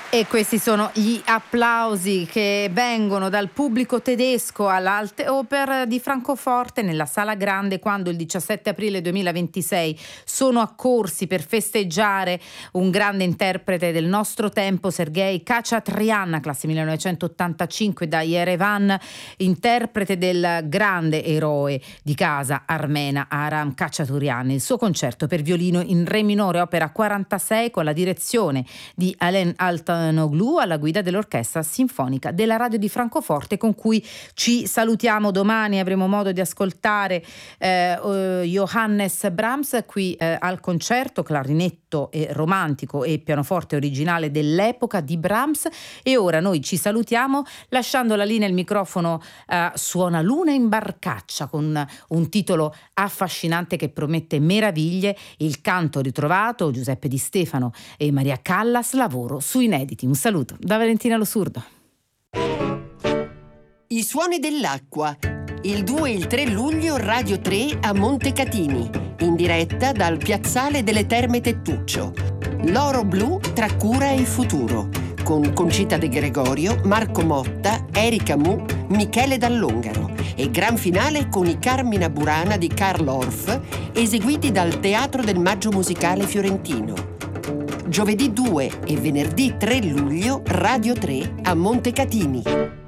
E questi sono gli applausi che vengono dal pubblico tedesco all'Alte Oper di Francoforte nella Sala Grande, quando il 17 aprile 2026 sono accorsi per festeggiare un grande interprete del nostro tempo, Sergei Khachatryan, classe 1985 da Yerevan, interprete del grande eroe di casa armena Aram Khachaturian. Il suo concerto per violino in re minore, opera 46, con la direzione di Alain Altanoglu alla guida dell'Orchestra Sinfonica della Radio di Francoforte, con cui ci salutiamo. Domani avremo modo di ascoltare Johannes Brahms qui al concerto, clarinetto e romantico e pianoforte originale dell'epoca di Brahms. E ora noi ci salutiamo lasciando la linea e il microfono a Suona Luna in Barcaccia, con un titolo affascinante che promette meraviglie, il canto ritrovato, Giuseppe Di Stefano e Maria Callas, lavoro su inediti. Un saluto da Valentina Lo Surdo. I suoni dell'acqua. Il 2 e il 3 luglio Radio 3 a Montecatini, in diretta dal Piazzale delle Terme Tettuccio. L'oro blu tra cura e futuro, con Concita De Gregorio, Marco Motta, Erika Mu, Michele Dall'Ongaro, e gran finale con i Carmina Burana di Karl Orff, eseguiti dal Teatro del Maggio Musicale Fiorentino. Giovedì 2 e venerdì 3 luglio Radio 3 a Montecatini.